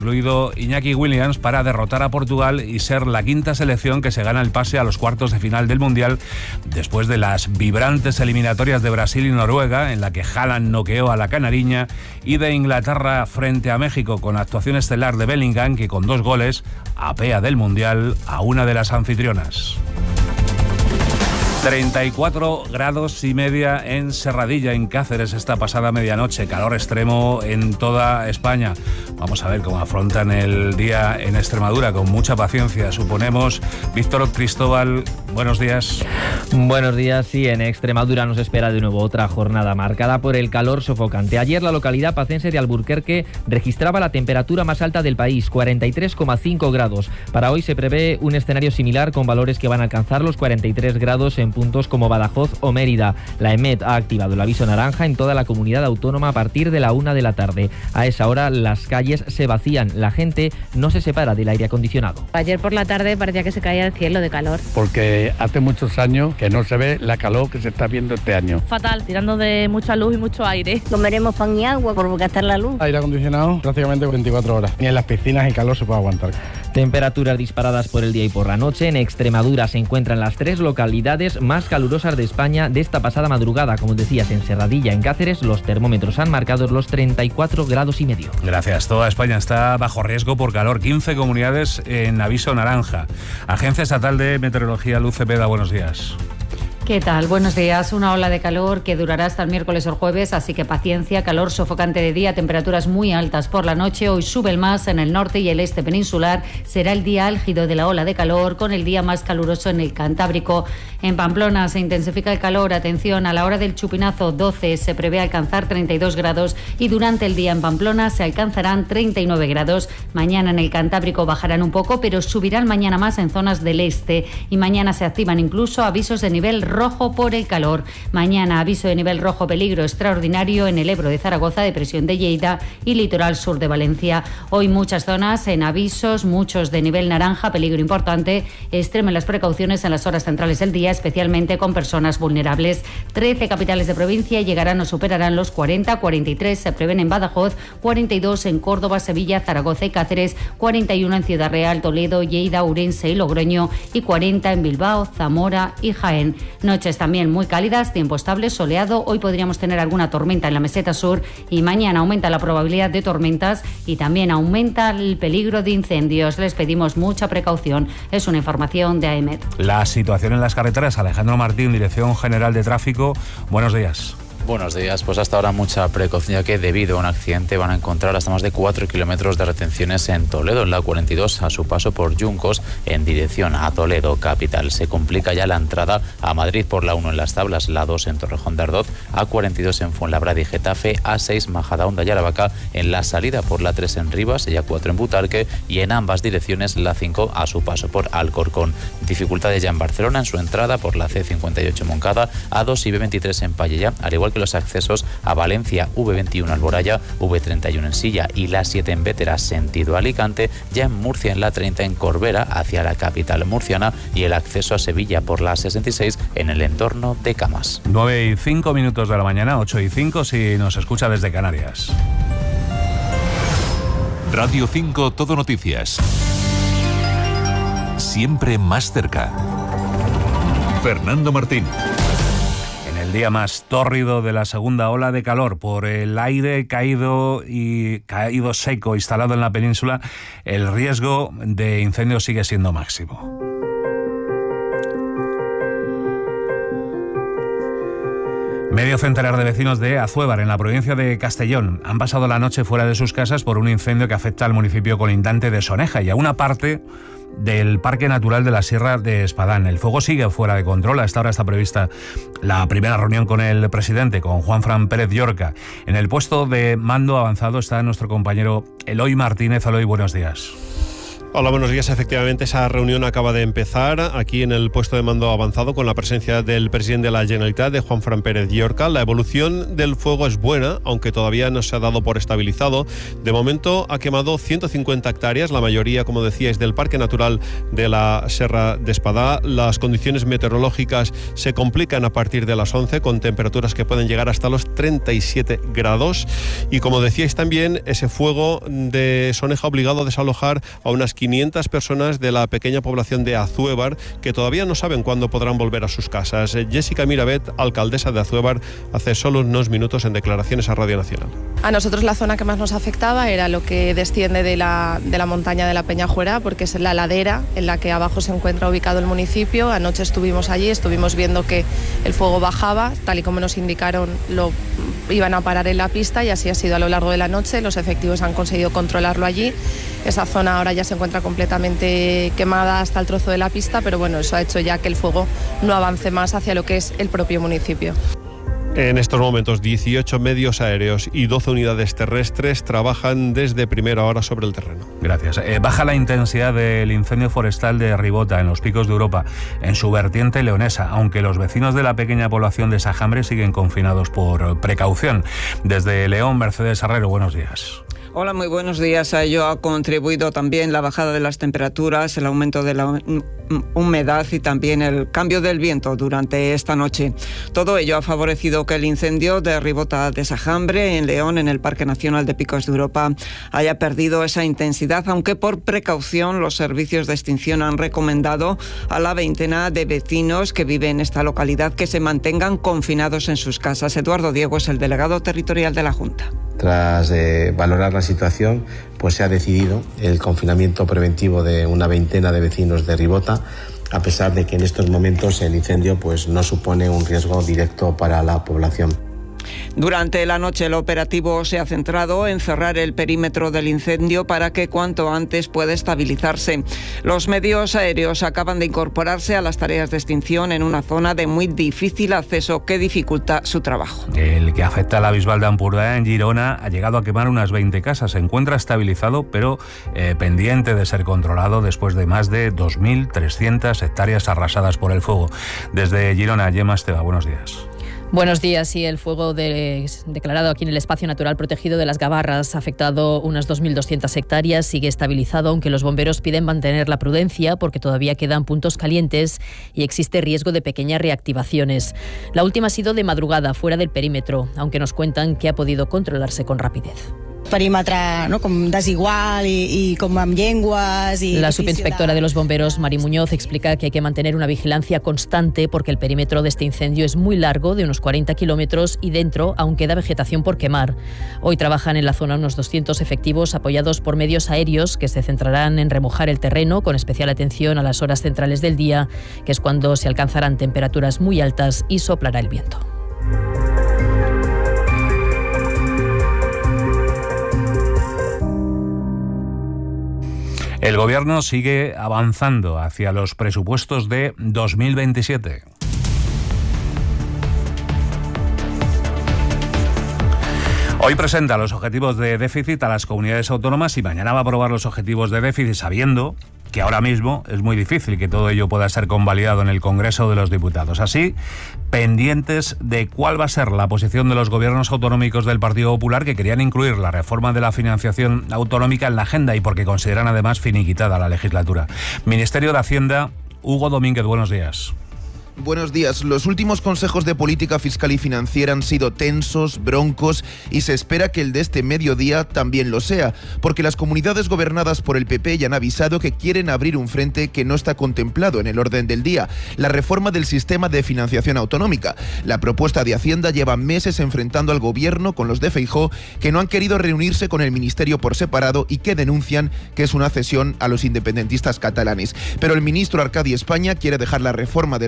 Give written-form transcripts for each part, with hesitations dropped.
incluido Iñaki Williams, para derrotar a Portugal y ser la quinta selección que se gana el pase a los cuartos de final del Mundial, después de las vibrantes eliminatorias de Brasil y Noruega, en la que Haaland noqueó a la canariña, y de Inglaterra frente a México, con actuación estelar de Bellingham, que con 2 goles apea del Mundial a una de las anfitrionas. 34 grados y media en Serradilla, en Cáceres, esta pasada medianoche. Calor extremo en toda España. Vamos a ver cómo afrontan el día en Extremadura, con mucha paciencia, suponemos. Víctor Cristóbal, buenos días. Buenos días. Sí, en Extremadura nos espera de nuevo otra jornada marcada por el calor sofocante. Ayer la localidad pacense de Alburquerque registraba la temperatura más alta del país, 43,5 grados. Para hoy se prevé un escenario similar, con valores que van a alcanzar los 43 grados en puntos como Badajoz o Mérida. La EMET ha activado el aviso naranja en toda la comunidad autónoma a partir de la 1 de la tarde. A esa hora las calles se vacían, la gente no se separa del aire acondicionado. Ayer por la tarde parecía que se caía el cielo de calor. Porque hace muchos años que no se ve la calor que se está viendo este año. Fatal, tirando de mucha luz y mucho aire. Comeremos pan y agua por gastar la luz. Aire acondicionado prácticamente 24 horas. Ni en las piscinas el calor se puede aguantar. Temperaturas disparadas por el día y por la noche. En Extremadura se encuentran las 3 localidades más calurosas de España de esta pasada madrugada. Como decías, en Serradilla, en Cáceres, los termómetros han marcado los 34 grados y medio. Gracias. Toda España está bajo riesgo por calor. 15 comunidades en aviso naranja. Agencia Estatal de Meteorología, Luz Cepeda, buenos días. ¿Qué tal? Buenos días. Una ola de calor que durará hasta el miércoles o el jueves, así que paciencia. Calor sofocante de día, temperaturas muy altas por la noche. Hoy sube el más en el norte y el este peninsular. Será el día álgido de la ola de calor, con el día más caluroso en el Cantábrico. En Pamplona se intensifica el calor. Atención, a la hora del chupinazo 12 se prevé alcanzar 32 grados y durante el día en Pamplona se alcanzarán 39 grados. Mañana en el Cantábrico bajarán un poco, pero subirán mañana más en zonas del este, y mañana se activan incluso avisos de nivel rojo por el calor. Mañana aviso de nivel rojo peligro extraordinario en el Ebro de Zaragoza, depresión de Lleida y litoral sur de Valencia. Hoy muchas zonas en avisos, muchos de nivel naranja, peligro importante. Extremen las precauciones en las horas centrales del día, especialmente con personas vulnerables. 13 capitales de provincia llegarán o superarán los 40, 43 se prevén en Badajoz, 42 en Córdoba, Sevilla, Zaragoza y Cáceres, 41 en Ciudad Real, Toledo, Lleida, Ourense y Logroño y 40 en Bilbao, Zamora y Jaén. Noches también muy cálidas, tiempo estable, soleado. Hoy podríamos tener alguna tormenta en la meseta sur y mañana aumenta la probabilidad de tormentas y también aumenta el peligro de incendios. Les pedimos mucha precaución. Es una información de AEMET. La situación en las carreteras. Alejandro Martín, Dirección General de Tráfico. Buenos días. Buenos días. Pues hasta ahora mucha precaución, ya que debido a un accidente van a encontrar hasta más de 4 kilómetros de retenciones en Toledo, en la 42, a su paso por Yuncos, en dirección a Toledo capital. Se complica ya la entrada a Madrid por la 1 en Las Tablas, la 2 en Torrejón de Ardoz, A42 en Fuenlabrada y Getafe, A6 Majadahonda y Aravaca en la salida por la 3 en Rivas y A4 en Butarque, y en ambas direcciones la 5 a su paso por Alcorcón. Dificultades ya en Barcelona en su entrada por la C58 en Moncada, A2 y B23 en Pallella, al igual que los accesos a Valencia, V21 Alboraya, V31 en Silla y la 7 en Bétera, sentido Alicante, ya en Murcia en la 30 en Corbera, hacia la capital murciana, y el acceso a Sevilla por la 66 en el entorno de Camas. 9:05 de la mañana, 8:05 si nos escucha desde Canarias. Radio 5 Todo Noticias. Siempre más cerca. Fernando Martín. El día más tórrido de la segunda ola de calor, por el aire caído seco instalado en la península, el riesgo de incendios sigue siendo máximo. Medio centenar de vecinos de Azuévar, en la provincia de Castellón, han pasado la noche fuera de sus casas por un incendio que afecta al municipio colindante de Soneja y a una parte del Parque Natural de la Sierra de Espadán. El fuego sigue fuera de control. A esta hora está prevista la primera reunión con el presidente, con Juanfran Pérez Llorca. En el puesto de mando avanzado está nuestro compañero Eloy Martínez. Eloy, buenos días. Hola, buenos días. Efectivamente, esa reunión acaba de empezar aquí en el puesto de mando avanzado con la presencia del presidente de la Generalitat, de Juanfran Pérez Lliorca. La evolución del fuego es buena, aunque todavía no se ha dado por estabilizado. De momento ha quemado 150 hectáreas, la mayoría, como decíais, del Parque Natural de la Serra d'Espadà. Las condiciones meteorológicas se complican a partir de las 11, con temperaturas que pueden llegar hasta los 37 grados. Y como decíais también, ese fuego de Soneja ha obligado a desalojar a unas 500 personas de la pequeña población de Azuévar, que todavía no saben cuándo podrán volver a sus casas. Jessica Miravet, alcaldesa de Azuévar, hace solo unos minutos en declaraciones a Radio Nacional. A nosotros la zona que más nos afectaba era lo que desciende de la montaña de la Peñajuera, porque es la ladera en la que abajo se encuentra ubicado el municipio. Anoche estuvimos allí, estuvimos viendo que el fuego bajaba, tal y como nos indicaron, lo iban a parar en la pista, y así ha sido a lo largo de la noche. Los efectivos han conseguido controlarlo allí. Esa zona ahora ya se encuentra completamente quemada hasta el trozo de la pista, pero bueno, eso ha hecho ya que el fuego no avance más hacia lo que es el propio municipio. En estos momentos, 18 medios aéreos y 12 unidades terrestres trabajan desde primera hora sobre el terreno. Gracias. Baja la intensidad del incendio forestal de Ribota, en los Picos de Europa, en su vertiente leonesa, aunque los vecinos de la pequeña población de Sajambre siguen confinados por precaución. Desde León, Mercedes Herrero, buenos días. Hola, muy buenos días. A ello ha contribuido también la bajada de las temperaturas, el aumento de la humedad y también el cambio del viento durante esta noche. Todo ello ha favorecido que el incendio de Ribota de Sajambre, en León, en el Parque Nacional de Picos de Europa, haya perdido esa intensidad, aunque por precaución los servicios de extinción han recomendado a la veintena de vecinos que viven en esta localidad que se mantengan confinados en sus casas. Eduardo Diego es el delegado territorial de la Junta. Tras valorar la situación, pues se ha decidido el confinamiento preventivo de una veintena de vecinos de Ribota, a pesar de que en estos momentos el incendio pues no supone un riesgo directo para la población. Durante la noche el operativo se ha centrado en cerrar el perímetro del incendio para que cuanto antes pueda estabilizarse. Los medios aéreos acaban de incorporarse a las tareas de extinción en una zona de muy difícil acceso que dificulta su trabajo. El que afecta a la Bisbal de Ampurdá, en Girona, ha llegado a quemar unas 20 casas. Se encuentra estabilizado, pero pendiente de ser controlado después de más de 2.300 hectáreas arrasadas por el fuego. Desde Girona, Gemma Esteva, buenos días. Buenos días. Y el fuego declarado aquí en el espacio natural protegido de las Gabarras ha afectado unas 2.200 hectáreas. Sigue estabilizado, aunque los bomberos piden mantener la prudencia porque todavía quedan puntos calientes y existe riesgo de pequeñas reactivaciones. La última ha sido de madrugada, fuera del perímetro, aunque nos cuentan que ha podido controlarse con rapidez. Perímetre, no, com desigual y com amb llengües. La subinspectora de los bomberos, Mari Muñoz, explica que hay que mantener una vigilancia constante porque el perímetro de este incendio es muy largo, de unos 40 kilómetros, y dentro aún queda vegetación por quemar. Hoy trabajan en la zona unos 200 efectivos apoyados por medios aéreos que se centrarán en remojar el terreno, con especial atención a las horas centrales del día, que es cuando se alcanzarán temperaturas muy altas y soplará el viento. El Gobierno sigue avanzando hacia los presupuestos de 2027. Hoy presenta los objetivos de déficit a las comunidades autónomas y mañana va a aprobar los objetivos de déficit, sabiendo que ahora mismo es muy difícil que todo ello pueda ser convalidado en el Congreso de los Diputados. Así, pendientes de cuál va a ser la posición de los gobiernos autonómicos del Partido Popular, que querían incluir la reforma de la financiación autonómica en la agenda y porque consideran además finiquitada la legislatura. Ministerio de Hacienda, Hugo Domínguez, buenos días. Buenos días. Los últimos consejos de política fiscal y financiera han sido tensos, broncos, y se espera que el de este mediodía también lo sea, porque las comunidades gobernadas por el PP ya han avisado que quieren abrir un frente que no está contemplado en el orden del día: la reforma del sistema de financiación autonómica. La propuesta de Hacienda lleva meses enfrentando al gobierno con los de Feijóo, que no han querido reunirse con el ministerio por separado y que denuncian que es una cesión a los independentistas catalanes. Pero el ministro Arcadi España quiere dejar la reforma de la financiación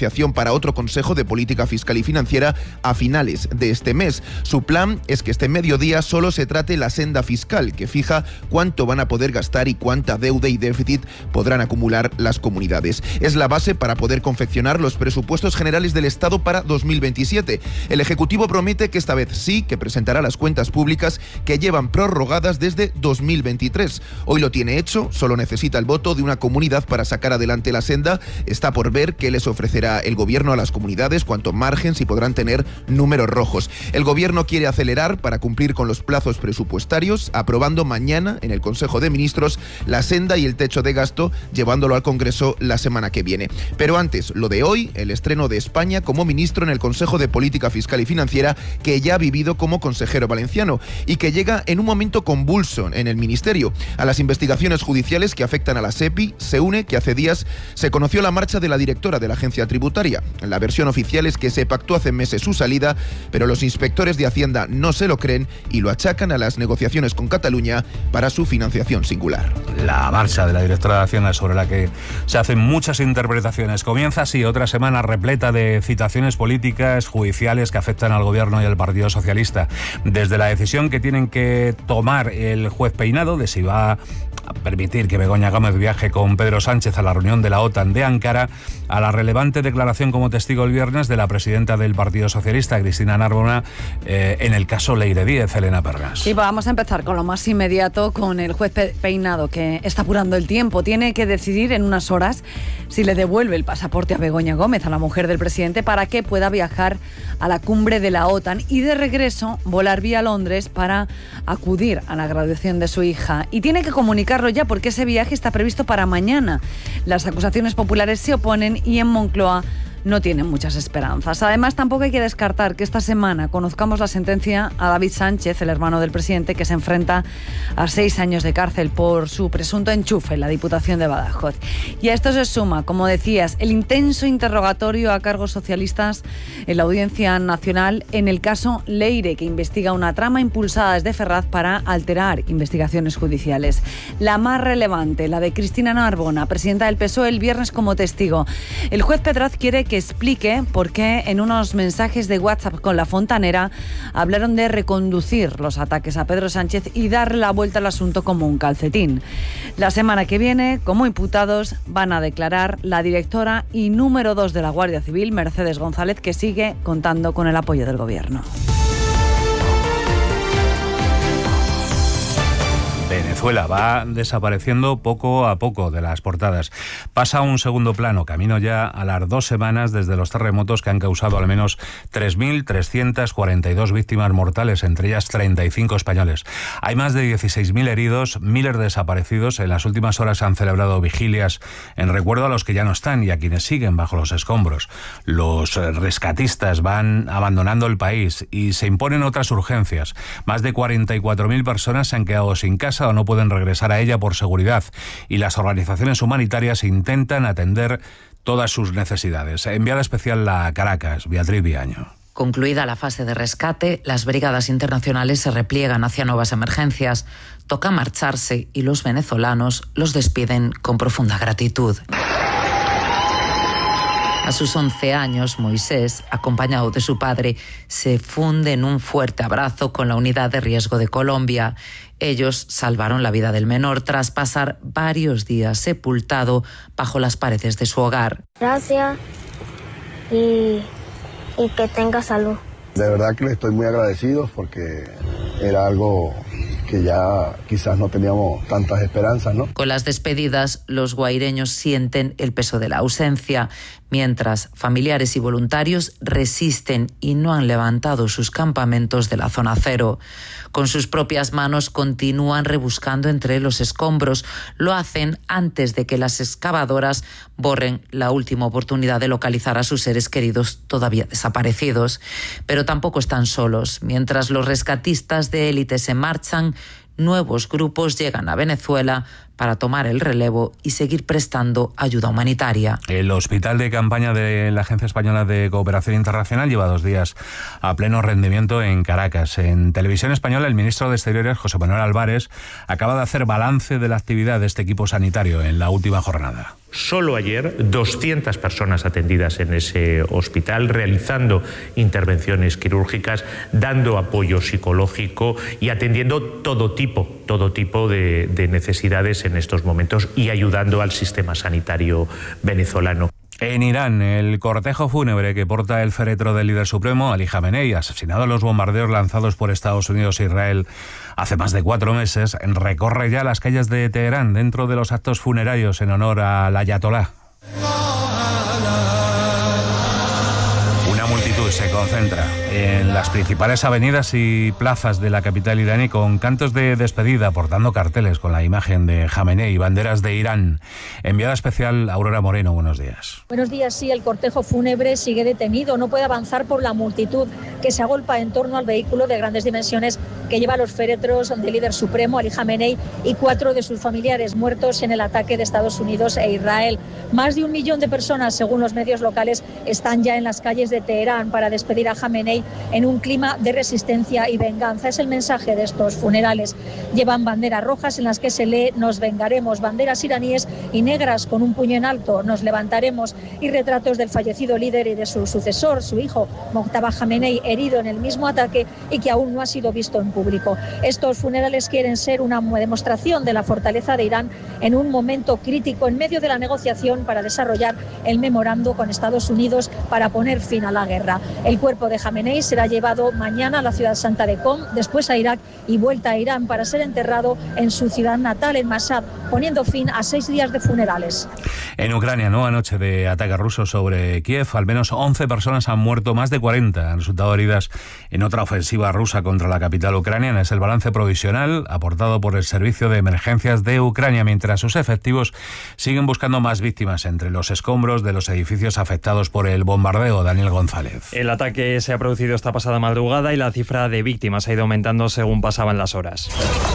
financiación para otro Consejo de Política Fiscal y Financiera a finales de este mes. Su plan es que este mediodía solo se trate la senda fiscal, que fija cuánto van a poder gastar y cuánta deuda y déficit podrán acumular las comunidades. Es la base para poder confeccionar los presupuestos generales del Estado para 2027. El Ejecutivo promete que esta vez sí que presentará las cuentas públicas que llevan prorrogadas desde 2023. Hoy lo tiene hecho, solo necesita el voto de una comunidad para sacar adelante la senda. Está por ver qué les ofrecerá el Gobierno a las comunidades, cuánto margen, si podrán tener números rojos. El Gobierno quiere acelerar para cumplir con los plazos presupuestarios, aprobando mañana en el Consejo de Ministros la senda y el techo de gasto, llevándolo al Congreso la semana que viene. Pero antes, lo de hoy, el estreno de España como ministro en el Consejo de Política Fiscal y Financiera, que ya ha vivido como consejero valenciano y que llega en un momento convulso en el Ministerio. A las investigaciones judiciales que afectan a la SEPI se une que hace días se conoció la marcha de la directora de la agencia tributaria. La versión oficial es que se pactó hace meses su salida, pero los inspectores de Hacienda no se lo creen y lo achacan a las negociaciones con Cataluña para su financiación singular. La marcha de la directora de Hacienda, sobre la que se hacen muchas interpretaciones, comienza así otra semana repleta de citaciones políticas, judiciales que afectan al Gobierno y al Partido Socialista. Desde la decisión que tienen que tomar el juez Peinado de si va a permitir que Begoña Gómez viaje con Pedro Sánchez a la reunión de la OTAN de Ankara, a la relevante declaración como testigo el viernes de la presidenta del Partido Socialista, Cristina Narbona, en el caso Leire Díez, Elena Pergas. Sí, vamos a empezar con lo más inmediato, con el juez Peinado, que está apurando el tiempo. Tiene que decidir en unas horas si le devuelve el pasaporte a Begoña Gómez, a la mujer del presidente, para que pueda viajar a la cumbre de la OTAN y de regreso volar vía Londres para acudir a la graduación de su hija. Y tiene que comunicarlo ya, porque ese viaje está previsto para mañana. Las acusaciones populares se oponen y en Moncloa no tienen muchas esperanzas. Además, tampoco hay que descartar que esta semana conozcamos la sentencia a David Sánchez, el hermano del presidente, que se enfrenta a 6 años de cárcel por su presunto enchufe en la Diputación de Badajoz. Y a esto se suma, como decías, el intenso interrogatorio a cargos socialistas en la Audiencia Nacional en el caso Leire, que investiga una trama impulsada desde Ferraz para alterar investigaciones judiciales. La más relevante, la de Cristina Narbona, presidenta del PSOE, el viernes como testigo. El juez Pedraz quiere que explique por qué en unos mensajes de WhatsApp con la Fontanera hablaron de reconducir los ataques a Pedro Sánchez y darle la vuelta al asunto como un calcetín. La semana que viene, como imputados, van a declarar la directora y número 2 de la Guardia Civil, Mercedes González, que sigue contando con el apoyo del Gobierno. Venezuela va desapareciendo poco a poco de las portadas. Pasa a un segundo plano, camino ya a las 2 semanas desde los terremotos que han causado al menos 3.342 víctimas mortales, entre ellas 35 españoles. Hay más de 16.000 heridos, miles de desaparecidos. En las últimas horas se han celebrado vigilias en recuerdo a los que ya no están y a quienes siguen bajo los escombros. Los rescatistas van abandonando el país y se imponen otras urgencias. Más de 44.000 personas se han quedado sin casa o no pueden regresar a ella por seguridad, y las organizaciones humanitarias intentan atender todas sus necesidades. Enviada especial a Caracas, Beatriz Viaño. Concluida la fase de rescate, las brigadas internacionales se repliegan hacia nuevas emergencias. Toca marcharse y los venezolanos los despiden con profunda gratitud. A sus 11 años, Moisés, acompañado de su padre, se funde en un fuerte abrazo con la unidad de riesgo de Colombia. Ellos salvaron la vida del menor tras pasar varios días sepultado bajo las paredes de su hogar. Gracias y que tenga salud. De verdad que le estoy muy agradecido porque era algo que ya quizás no teníamos tantas esperanzas, ¿no? Con las despedidas, los guaireños sienten el peso de la ausencia, mientras familiares y voluntarios resisten y no han levantado sus campamentos de la zona cero. Con sus propias manos continúan rebuscando entre los escombros. Lo hacen antes de que las excavadoras borren la última oportunidad de localizar a sus seres queridos todavía desaparecidos. Pero tampoco están solos. Mientras los rescatistas de élite se marchan, nuevos grupos llegan a Venezuela para tomar el relevo y seguir prestando ayuda humanitaria. El hospital de campaña de la Agencia Española de Cooperación Internacional lleva 2 días a pleno rendimiento en Caracas. En Televisión Española, el ministro de Exteriores, José Manuel Álvarez, acaba de hacer balance de la actividad de este equipo sanitario en la última jornada. Solo ayer 200 personas atendidas en ese hospital, realizando intervenciones quirúrgicas, dando apoyo psicológico y atendiendo todo tipo de necesidades en estos momentos y ayudando al sistema sanitario venezolano. En Irán, el cortejo fúnebre que porta el féretro del líder supremo, Ali Jamenei, asesinado en los bombardeos lanzados por Estados Unidos e Israel hace más de 4 meses, recorre ya las calles de Teherán dentro de los actos funerarios en honor al ayatolá. Una multitud se concentra en las principales avenidas y plazas de la capital iraní con cantos de despedida, portando carteles con la imagen de Jamenei y banderas de Irán. Enviada especial Aurora Moreno, buenos días. Buenos días, sí, el cortejo fúnebre sigue detenido, no puede avanzar por la multitud que se agolpa en torno al vehículo de grandes dimensiones que lleva los féretros del líder supremo, Ali Jamenei, y 4 de sus familiares muertos en el ataque de Estados Unidos e Israel. Más de 1 millón de personas, según los medios locales, están ya en las calles de Teherán para despedir a Jamenei en un clima de resistencia y venganza. Es el mensaje de estos funerales. Llevan banderas rojas en las que se lee "Nos vengaremos", banderas iraníes y negras con un puño en alto, "Nos levantaremos", y retratos del fallecido líder y de su sucesor, su hijo, Mojtaba Jamenei, herido en el mismo ataque y que aún no ha sido visto en público. Estos funerales quieren ser una demostración de la fortaleza de Irán en un momento crítico en medio de la negociación para desarrollar el memorando con Estados Unidos para poner fin a la guerra. El cuerpo de Jamenei será llevado mañana a la ciudad santa de Qom, después a Irak y vuelta a Irán para ser enterrado en su ciudad natal, en Mashhad, poniendo fin a 6 días de funerales. En Ucrania, nueva noche de ataque ruso sobre Kiev. Al menos 11 personas han muerto, más de 40 han resultado heridas en otra ofensiva rusa contra la capital ucraniana. Es el balance provisional aportado por el Servicio de Emergencias de Ucrania, mientras sus efectivos siguen buscando más víctimas entre los escombros de los edificios afectados por el bombardeo. Daniel González. El ataque se ha producido esta pasada madrugada y la cifra de víctimas ha ido aumentando según pasaban las horas.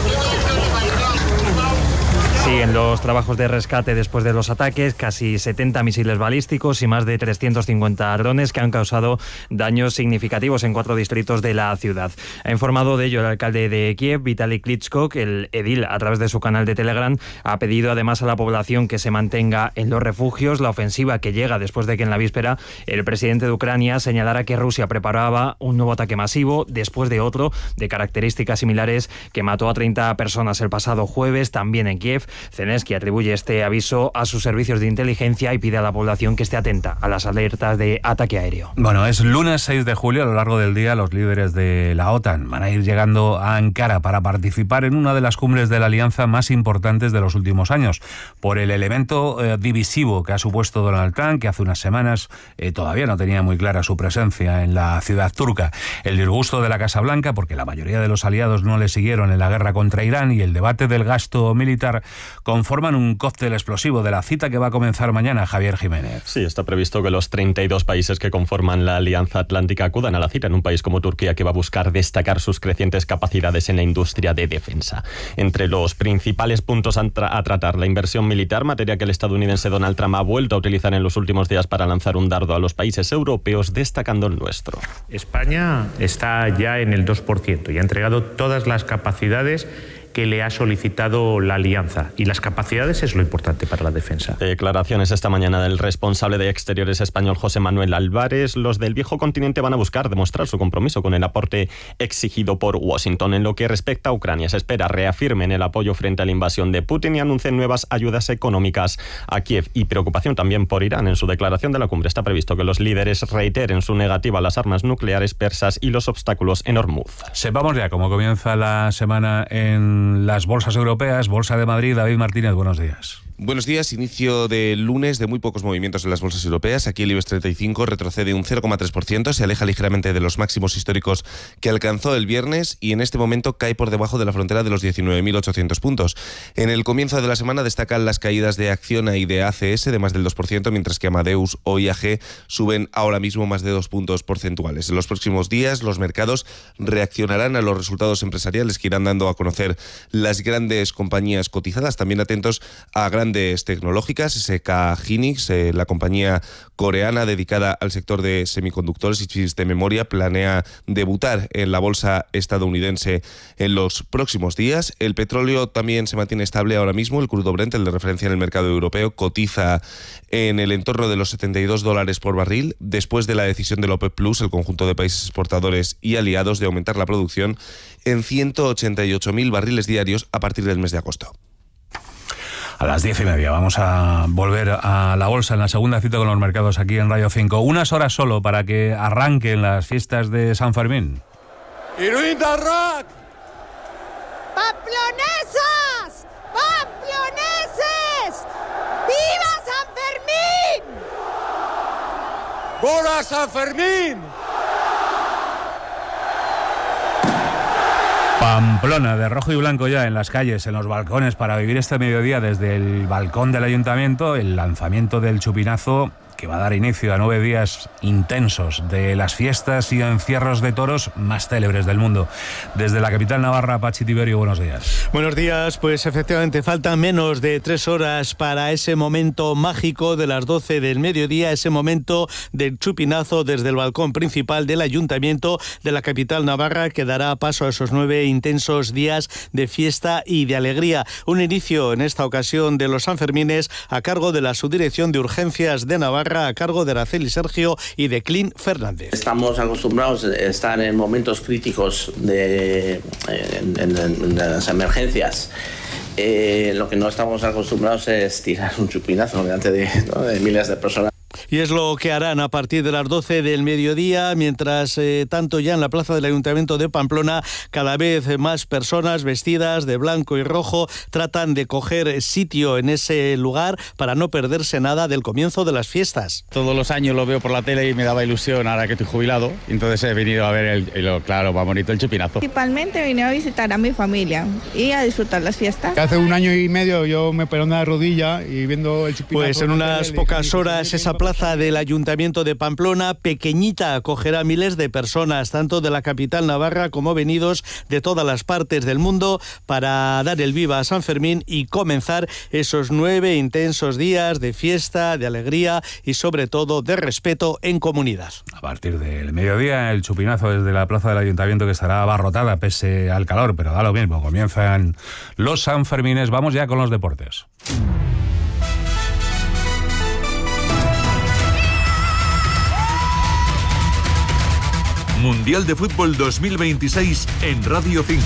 Siguen los trabajos de rescate después de los ataques, casi 70 misiles balísticos y más de 350 drones que han causado daños significativos en 4 distritos de la ciudad. Ha informado de ello el alcalde de Kiev, Vitaly Klitschko, que el edil, a través de su canal de Telegram, ha pedido además a la población que se mantenga en los refugios. La ofensiva que llega después de que en la víspera el presidente de Ucrania señalara que Rusia preparaba un nuevo ataque masivo después de otro de características similares que mató a 30 personas el pasado jueves, también en Kiev. Zelensky atribuye este aviso a sus servicios de inteligencia y pide a la población que esté atenta a las alertas de ataque aéreo. Bueno, es lunes 6 de julio. A lo largo del día, los líderes de la OTAN van a ir llegando a Ankara para participar en una de las cumbres de la alianza más importantes de los últimos años, por el elemento divisivo que ha supuesto Donald Trump, que hace unas semanas todavía no tenía muy clara su presencia en la ciudad turca. El disgusto de la Casa Blanca, porque la mayoría de los aliados no le siguieron en la guerra contra Irán, y el debate del gasto militar conforman un cóctel explosivo de la cita que va a comenzar mañana. Javier Jiménez. Sí, está previsto que los 32 países que conforman la Alianza Atlántica acudan a la cita en un país como Turquía, que va a buscar destacar sus crecientes capacidades en la industria de defensa. Entre los principales puntos a tratar, la inversión militar, materia que el estadounidense Donald Trump ha vuelto a utilizar en los últimos días para lanzar un dardo a los países europeos, destacando el nuestro. España está ya en el 2% y ha entregado todas las capacidades que le ha solicitado la alianza. Y las capacidades es lo importante para la defensa. Declaraciones esta mañana del responsable de Exteriores español, José Manuel Álvarez. Los del viejo continente van a buscar demostrar su compromiso con el aporte exigido por Washington. En lo que respecta a Ucrania, se espera reafirmen el apoyo frente a la invasión de Putin y anuncien nuevas ayudas económicas a Kiev. Y preocupación también por Irán. En su declaración de la cumbre está previsto que los líderes reiteren su negativa a las armas nucleares persas y los obstáculos en Hormuz. Sepamos ya cómo comienza la semana en las bolsas europeas. Bolsa de Madrid, David Martínez, buenos días. Buenos días. Inicio del lunes de muy pocos movimientos en las bolsas europeas. Aquí el IBEX 35 retrocede un 0,3%, se aleja ligeramente de los máximos históricos que alcanzó el viernes y en este momento cae por debajo de la frontera de los 19.800 puntos. En el comienzo de la semana destacan las caídas de Acciona y de ACS de más del 2%, mientras que Amadeus o IAG suben ahora mismo más de 2 puntos porcentuales. En los próximos días los mercados reaccionarán a los resultados empresariales que irán dando a conocer las grandes compañías cotizadas. También atentos a grandes tecnológicas, SK Hynix, la compañía coreana dedicada al sector de semiconductores y chips de memoria, planea debutar en la bolsa estadounidense en los próximos días. El petróleo también se mantiene estable ahora mismo. El crudo Brent, el de referencia en el mercado europeo, cotiza en el entorno de los $72 por barril, después de la decisión del OPEP Plus, el conjunto de países exportadores y aliados, de aumentar la producción en 188.000 barriles diarios a partir del mes de agosto. A las 10:30 vamos a volver a la bolsa en la segunda cita con los mercados aquí en Radio 5. Unas horas solo para que arranquen las fiestas de San Fermín. ¡Iruindarrak! ¡Pamplonesas! ¡Pamploneses! ¡Viva San Fermín! ¡Gora San Fermín! Pamplona, de rojo y blanco ya en las calles, en los balcones, para vivir este mediodía desde el balcón del ayuntamiento, el lanzamiento del chupinazo que va a dar inicio a 9 días intensos de las fiestas y encierros de toros más célebres del mundo. Desde la capital navarra, Pachi Tiberio, buenos días. Buenos días, pues efectivamente faltan menos de 3 horas para ese momento mágico de las 12 del mediodía, ese momento del chupinazo desde el balcón principal del ayuntamiento de la capital navarra, que dará paso a esos 9 intensos días de fiesta y de alegría. Un inicio en esta ocasión de los Sanfermines a cargo de la Subdirección de Urgencias de Navarra, a cargo de Araceli Sergio y de Clint Fernández. Estamos acostumbrados a estar en momentos críticos en las emergencias. Lo que no estamos acostumbrados es tirar un chupinazo delante de miles de personas. Y es lo que harán a partir de las 12 del mediodía, mientras tanto ya en la plaza del Ayuntamiento de Pamplona cada vez más personas vestidas de blanco y rojo tratan de coger sitio en ese lugar para no perderse nada del comienzo de las fiestas. Todos los años lo veo por la tele y me daba ilusión ahora que estoy jubilado, entonces he venido a ver claro, va bonito el chupinazo. Principalmente vine a visitar a mi familia y a disfrutar las fiestas. Hace 1 año y medio yo me operé una rodilla y viendo el chupinazo... Pues en unas pocas horas esa plaza del Ayuntamiento de Pamplona, pequeñita, acogerá miles de personas, tanto de la capital navarra como venidos de todas las partes del mundo, para dar el viva a San Fermín y comenzar esos 9 intensos días de fiesta, de alegría y sobre todo de respeto en comunidad. A partir del mediodía, el chupinazo desde la plaza del Ayuntamiento, que estará abarrotada pese al calor, pero da lo mismo, comienzan los Sanfermines. Vamos ya con los deportes. Mundial de Fútbol 2026 en Radio 5.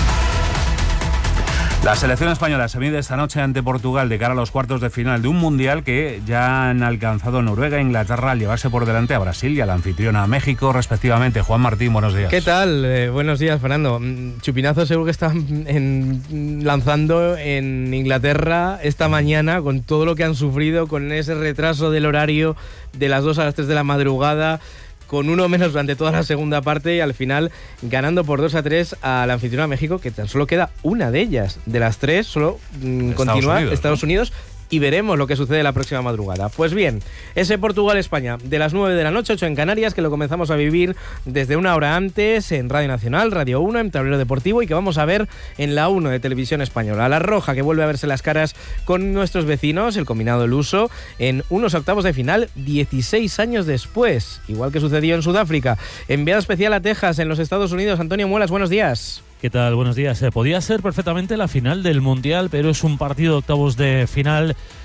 La selección española se mide esta noche ante Portugal de cara a los cuartos de final de un Mundial que ya han alcanzado Noruega e Inglaterra al llevarse por delante a Brasil y a la anfitriona México, respectivamente. Juan Martín, buenos días. ¿Qué tal? Buenos días, Fernando. Chupinazo seguro que están lanzando en Inglaterra esta mañana, con todo lo que han sufrido, con ese retraso del horario de las 2 a las 3 de la madrugada, con uno menos durante toda la segunda parte y al final ganando por 2-3 a la anfitriona México, que tan solo queda una de ellas. De las 3 solo continúa Estados Unidos. Y veremos lo que sucede la próxima madrugada. Pues bien, ese Portugal-España de las 9 de la noche, 8 en Canarias, que lo comenzamos a vivir desde una hora antes en Radio Nacional, Radio 1, en Tablero Deportivo, y que vamos a ver en la 1 de Televisión Española. La Roja, que vuelve a verse las caras con nuestros vecinos, el combinado luso, en unos octavos de final 16 años después, igual que sucedió en Sudáfrica. Enviado especial a Texas, en los Estados Unidos, Antonio Muelas, buenos días. ¿Qué tal? Buenos días. Podía ser perfectamente la final del Mundial, pero es un partido de octavos de final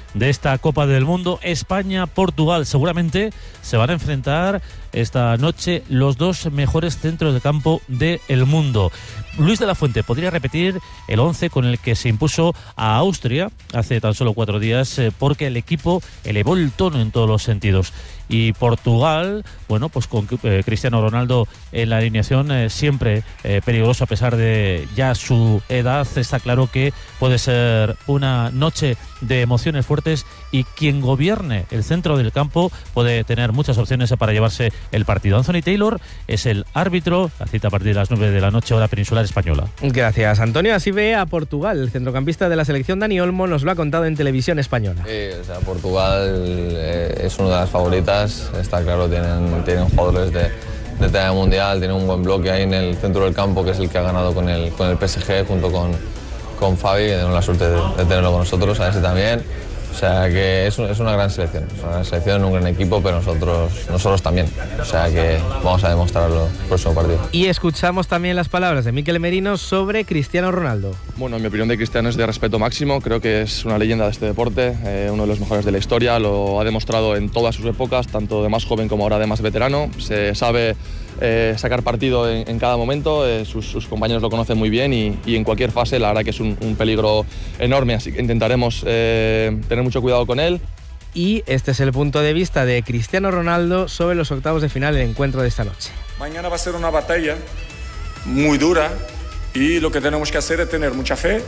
de esta Copa del Mundo. España-Portugal. Seguramente se van a enfrentar esta noche los dos mejores centros de campo del mundo. Luis de la Fuente podría repetir el 11 con el que se impuso a Austria hace tan solo 4 días, porque el equipo elevó el tono en todos los sentidos. Y Portugal, bueno, pues con Cristiano Ronaldo en la alineación, siempre peligroso a pesar de ya su edad. Está claro que puede ser una noche de emociones fuertes, y quien gobierne el centro del campo puede tener muchas opciones para llevarse el partido. Anthony Taylor es el árbitro. La cita a partir de las 9 de la noche, hora peninsular española. Gracias, Antonio. Así ve a Portugal. El centrocampista de la selección, Dani Olmo, nos lo ha contado en televisión española. Portugal es una de las favoritas. Está claro, tienen jugadores de talla mundial, tienen un buen bloque ahí en el centro del campo, que es el que ha ganado con el PSG junto con Fabi, que tenemos la suerte de tenerlo con nosotros, a ese también. O sea que es una gran selección, un gran equipo, pero nosotros también. O sea que vamos a demostrarlo en el próximo partido. Y escuchamos también las palabras de Mikel Merino sobre Cristiano Ronaldo. Bueno, mi opinión de Cristiano es de respeto máximo. Creo que es una leyenda de este deporte, uno de los mejores de la historia. Lo ha demostrado en todas sus épocas, tanto de más joven como ahora de más veterano. Se sabe sacar partido en cada momento, sus compañeros lo conocen muy bien, y en cualquier fase la verdad que es un peligro enorme, así que intentaremos tener mucho cuidado con él. Y este es el punto de vista de Cristiano Ronaldo sobre los octavos de final del encuentro de esta noche. Mañana va a ser una batalla muy dura, y lo que tenemos que hacer es tener mucha fe,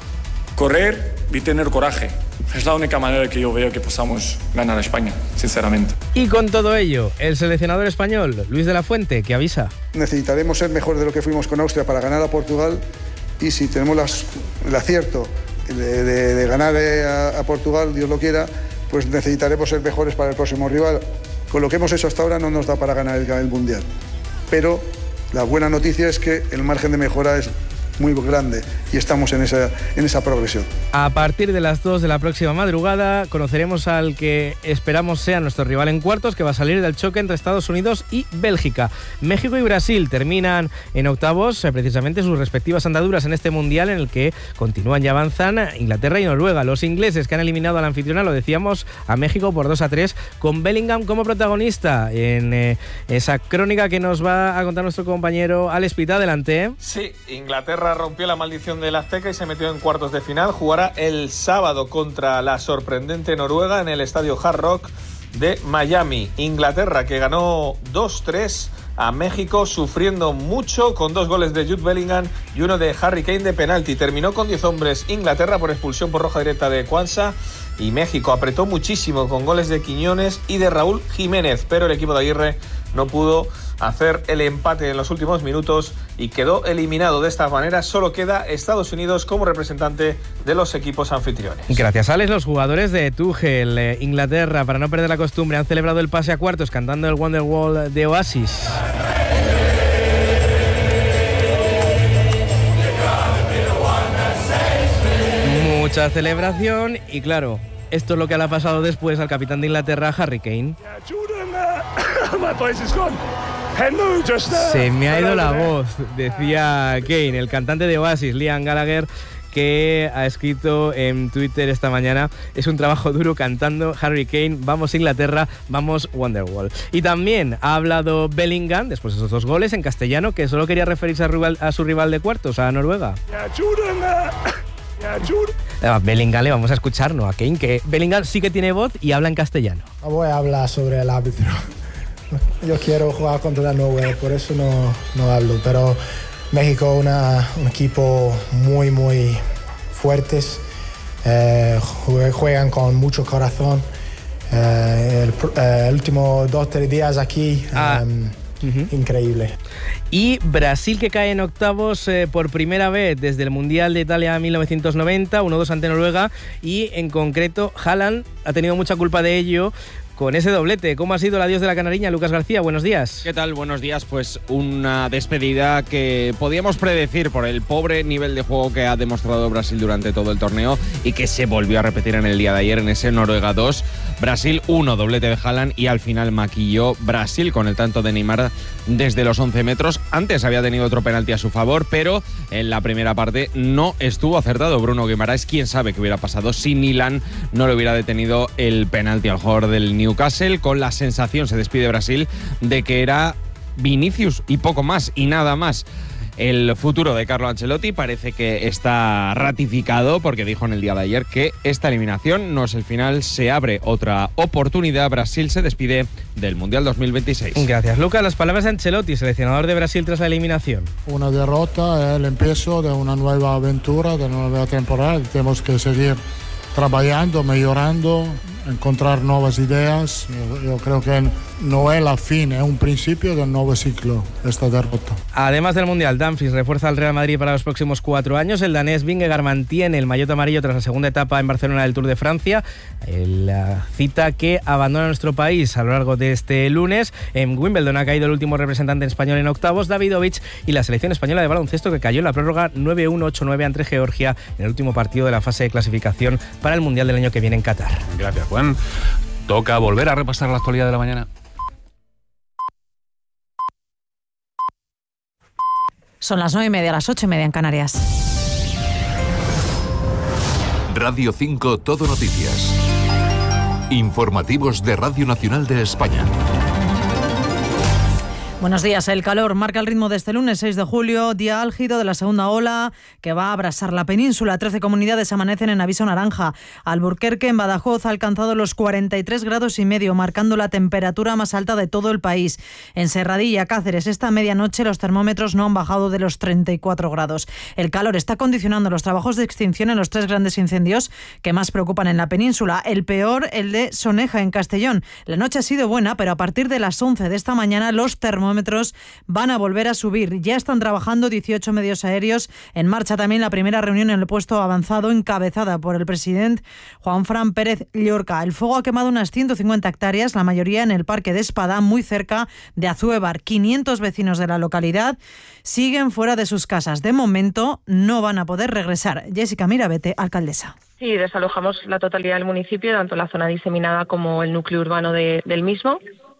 correr y tener coraje. Es la única manera que yo veo que podamos ganar a España, sinceramente. Y con todo ello, el seleccionador español, Luis de la Fuente, que avisa. Necesitaremos ser mejor de lo que fuimos con Austria para ganar a Portugal, y si tenemos el acierto de ganar a Portugal, Dios lo quiera, pues necesitaremos ser mejores para el próximo rival. Con lo que hemos hecho hasta ahora no nos da para ganar el Mundial. Pero la buena noticia es que el margen de mejora es muy grande, y estamos en esa progresión. A partir de las 2 de la próxima madrugada conoceremos al que esperamos sea nuestro rival en cuartos, que va a salir del choque entre Estados Unidos y Bélgica. México y Brasil terminan en octavos precisamente sus respectivas andaduras en este mundial, en el que continúan y avanzan Inglaterra y Noruega. Los ingleses, que han eliminado a la anfitriona, lo decíamos, a México por 2-3, con Bellingham como protagonista en esa crónica que nos va a contar nuestro compañero Alex Pita. Adelante. Sí, Inglaterra rompió la maldición del Azteca y se metió en cuartos de final. Jugará el sábado contra la sorprendente Noruega en el estadio Hard Rock de Miami. Inglaterra, que ganó 2-3 a México, sufriendo mucho, con 2 goles de Jude Bellingham y uno de Harry Kane de penalti. Terminó con 10 hombres Inglaterra por expulsión por roja directa de Quansah, y México apretó muchísimo con goles de Quiñones y de Raúl Jiménez, pero el equipo de Aguirre no pudo hacer el empate en los últimos minutos y quedó eliminado de esta manera. Solo queda Estados Unidos como representante de los equipos anfitriones. Gracias, Alex. Los jugadores de Tuchel, Inglaterra, para no perder la costumbre, han celebrado el pase a cuartos cantando el Wonderwall de Oasis. Mucha celebración, y claro, esto es lo que le ha pasado después al capitán de Inglaterra, Harry Kane. Se me ha ido la voz, decía Kane. El cantante de Oasis, Liam Gallagher, que ha escrito en Twitter esta mañana: es un trabajo duro cantando Harry Kane, vamos Inglaterra, vamos Wonderwall. Y también ha hablado Bellingham, después de esos 2 goles, en castellano, que solo quería referirse a su rival de cuartos, a Noruega. A Bellingham le vamos a escuchar, no a Kane, que Bellingham sí que tiene voz y habla en castellano. Voy a hablar sobre el árbitro. Yo quiero jugar contra la Noruega, por eso no hablo. Pero México es un equipo muy, muy fuertes. Juegan con mucho corazón. El último 2-3 días aquí, increíble. Y Brasil, que cae en octavos por primera vez desde el Mundial de Italia 1990, 1-2 ante Noruega, y en concreto Haaland ha tenido mucha culpa de ello, con ese doblete. ¿Cómo ha sido el adiós de la canariña? Lucas García, buenos días. ¿Qué tal? Buenos días. Pues una despedida que podíamos predecir por el pobre nivel de juego que ha demostrado Brasil durante todo el torneo y que se volvió a repetir en el día de ayer en ese Noruega 2. Brasil 1, doblete de Haaland, y al final maquilló Brasil con el tanto de Neymar desde los 11 metros. Antes había tenido otro penalti a su favor, pero en la primera parte no estuvo acertado Bruno Guimaraes. Quién sabe qué hubiera pasado si Milan no le hubiera detenido el penalti al jugador del Newcastle. Con la sensación, se despide Brasil, de que era Vinicius y poco más y nada más. El futuro de Carlo Ancelotti parece que está ratificado, porque dijo en el día de ayer que esta eliminación no es el final, se abre otra oportunidad. Brasil se despide del Mundial 2026. Gracias, Lucas. Las palabras de Ancelotti, seleccionador de Brasil tras la eliminación. Una derrota es el empiezo de una nueva aventura, de una nueva temporada. Tenemos que seguir trabajando, mejorando, encontrar nuevas ideas. Yo creo que no es la fin, es un principio de un nuevo ciclo esta derrota. Además del Mundial, Dumfries refuerza al Real Madrid para los próximos 4 años. El danés Vingegaard mantiene el maillot amarillo tras la segunda etapa en Barcelona del Tour de Francia. La cita que abandona nuestro país a lo largo de este lunes. En Wimbledon ha caído el último representante español en octavos, Davidovich, y la selección española de baloncesto, que cayó en la prórroga 9-1, 8-9 ante Georgia en el último partido de la fase de clasificación para el Mundial del año que viene en Qatar. Gracias, Juan. Toca volver a repasar la actualidad de la mañana. Son las 9:30, las 8:30 en Canarias. Radio 5 Todo Noticias. Informativos de Radio Nacional de España. Buenos días. El calor marca el ritmo de este lunes 6 de julio, día álgido de la segunda ola que va a abrasar la península. 13 comunidades amanecen en aviso naranja. Alburquerque, en Badajoz, ha alcanzado los 43,5 grados, marcando la temperatura más alta de todo el país. En Serradilla, Cáceres, esta medianoche los termómetros no han bajado de los 34 grados. El calor está condicionando los trabajos de extinción en los 3 grandes incendios que más preocupan en la península. El peor, el de Soneja, en Castellón. La noche ha sido buena, pero a partir de las 11 de esta mañana los termómetros van a volver a subir. Ya están trabajando 18 medios aéreos. En marcha también la primera reunión en el puesto avanzado, encabezada por el presidente Juanfran Pérez Llorca. El fuego ha quemado unas 150 hectáreas, la mayoría en el Parque de Espadá, muy cerca de Azuévar. 500 vecinos de la localidad siguen fuera de sus casas. De momento no van a poder regresar. Jessica Mirabete, alcaldesa. Sí, desalojamos la totalidad del municipio, tanto la zona diseminada como el núcleo urbano del mismo.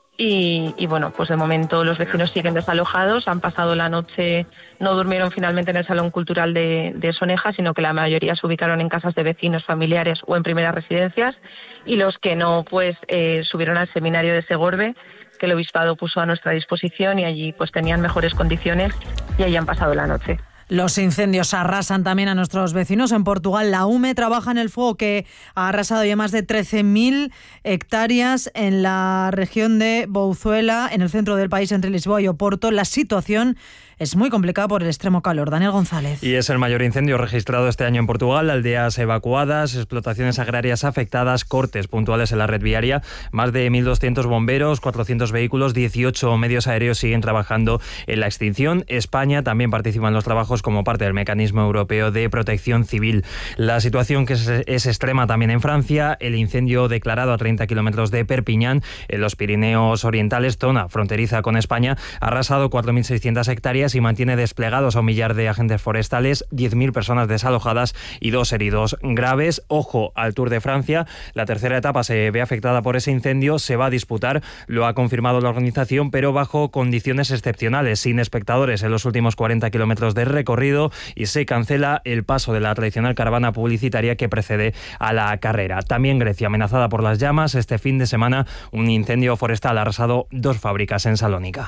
Y bueno, pues de momento los vecinos siguen desalojados, han pasado la noche, no durmieron finalmente en el Salón Cultural de Soneja, sino que la mayoría se ubicaron en casas de vecinos, familiares o en primeras residencias, y los que no, pues subieron al seminario de Segorbe, que el obispado puso a nuestra disposición, y allí pues tenían mejores condiciones y allí han pasado la noche. Los incendios arrasan también a nuestros vecinos. En Portugal, la UME trabaja en el fuego que ha arrasado ya más de 13.000 hectáreas en la región de Bouzuela, en el centro del país, entre Lisboa y Oporto. La situación es muy complicada por el extremo calor. Daniel González. Y es el mayor incendio registrado este año en Portugal. Aldeas evacuadas, explotaciones agrarias afectadas, cortes puntuales en la red viaria. Más de 1.200 bomberos, 400 vehículos, 18 medios aéreos siguen trabajando en la extinción. España también participa en los trabajos como parte del Mecanismo Europeo de Protección Civil. La situación que es extrema también en Francia. El incendio declarado a 30 kilómetros de Perpiñán, en los Pirineos Orientales, zona fronteriza con España, ha arrasado 4.600 hectáreas y mantiene desplegados a 1 millar de agentes forestales, 10.000 personas desalojadas y 2 heridos graves. Ojo al Tour de Francia. La tercera etapa se ve afectada por ese incendio. Se va a disputar, lo ha confirmado la organización, pero bajo condiciones excepcionales, sin espectadores en los últimos 40 kilómetros de recorrido, y se cancela el paso de la tradicional caravana publicitaria que precede a la carrera. También Grecia, amenazada por las llamas. Este fin de semana un incendio forestal ha arrasado 2 fábricas en Salónica.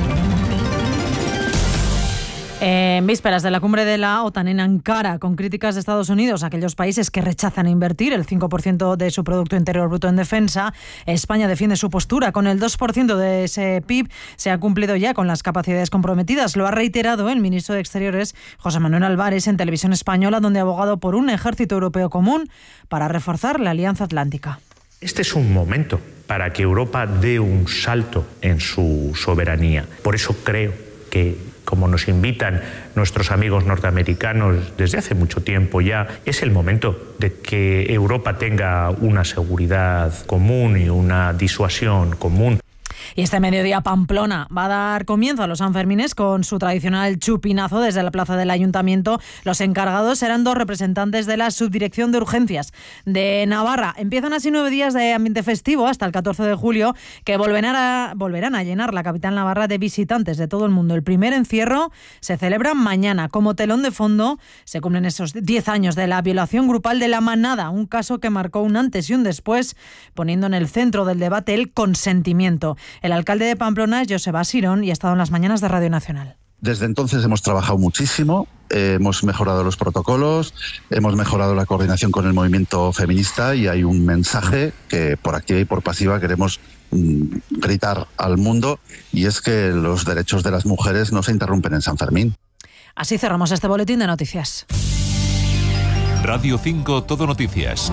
En vísperas de la cumbre de la OTAN en Ankara, con críticas de Estados Unidos, aquellos países que rechazan invertir el 5% de su Producto Interior Bruto en defensa, España defiende su postura. Con el 2% de ese PIB se ha cumplido ya con las capacidades comprometidas. Lo ha reiterado el ministro de Exteriores, José Manuel Álvarez, en Televisión Española, donde ha abogado por un ejército europeo común para reforzar la Alianza Atlántica. Este es un momento para que Europa dé un salto en su soberanía. Por eso creo que como nos invitan nuestros amigos norteamericanos desde hace mucho tiempo ya, es el momento de que Europa tenga una seguridad común y una disuasión común. Y este mediodía Pamplona va a dar comienzo a los Sanfermines con su tradicional chupinazo desde la plaza del Ayuntamiento. Los encargados serán 2 representantes de la Subdirección de Urgencias de Navarra. Empiezan así 9 días de ambiente festivo hasta el 14 de julio que volverán a llenar la capital navarra de visitantes de todo el mundo. El primer encierro se celebra mañana. Como telón de fondo se cumplen esos 10 años de la violación grupal de La Manada, un caso que marcó un antes y un después, poniendo en el centro del debate el consentimiento. El alcalde de Pamplona es Joseba Sirón y ha estado en las mañanas de Radio Nacional. Desde entonces hemos trabajado muchísimo, hemos mejorado los protocolos, hemos mejorado la coordinación con el movimiento feminista y hay un mensaje que por activa y por pasiva queremos gritar al mundo, y es que los derechos de las mujeres no se interrumpen en San Fermín. Así cerramos este boletín de noticias. Radio 5 Todo Noticias.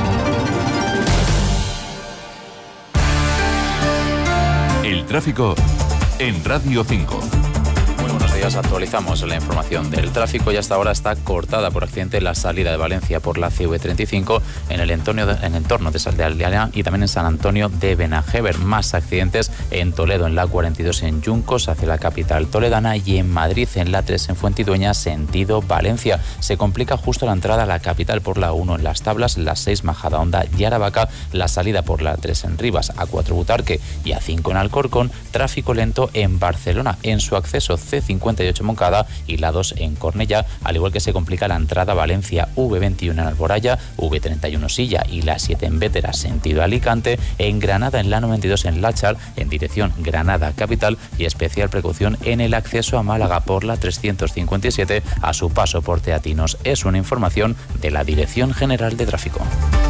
El tráfico en Radio 5. Muy buenos días, actualizamos la información del tráfico y hasta ahora está cortada por accidente la salida de Valencia por la CV35 en el entorno de Saldealiana y también en San Antonio de Benajever. Más accidentes en Toledo, en la 42 en Yuncos hacia la capital toledana y en Madrid en la 3 en Fuentidueña sentido Valencia. Se complica justo la entrada a la capital por la 1 en Las Tablas, la 6 Majadahonda y Aravaca, la salida por la 3 en Rivas, A4 Butarque y A5 en Alcorcón. Tráfico lento en Barcelona en su acceso C58 Moncada y la 2 en Cornellá, al igual que se complica la entrada a Valencia, V21 en Alboraya, V31 Silla y la 7 en Bétera sentido Alicante, en Granada en la 92 en Láchar en dirección Granada capital y especial precaución en el acceso a Málaga por la 357 a su paso por Teatinos. Es una información de la Dirección General de Tráfico.